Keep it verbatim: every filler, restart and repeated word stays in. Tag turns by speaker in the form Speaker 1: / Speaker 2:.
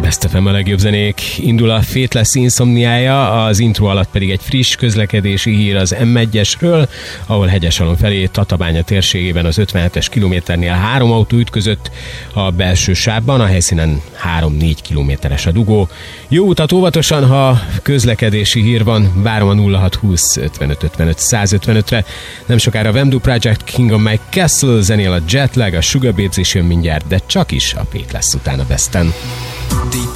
Speaker 1: Best ef em a legjobb zenék. Indul a Faithless Insomniája, az intro alatt pedig egy friss közlekedési hír az em egyesről, ahol Hegyesalon felé Tatabánya térségében az ötvenhetes kilométernél három autó ütközött a belső sávban, a helyszínen három-négy kilométeres a dugó. Jó utat óvatosan, ha közlekedési hír van, várom a nulla hat húsz ötvenöt ötvenöt száz ötvenötre. Nem sokára a Vemdu Project, King of My Castle, zenél a Jetlag, a Sugarbabes is jön mindjárt, de csak is a Faithless után a Besten.
Speaker 2: Deep